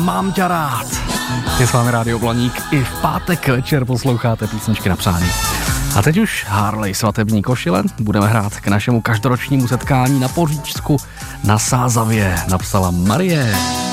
Mám tě rád. Je s vámi Rádio Blaník. I v pátek večer posloucháte písničky na přání. A teď už Harley svatební košile budeme hrát k našemu každoročnímu setkání na Poříčsku na Sázavě, napsala Marie.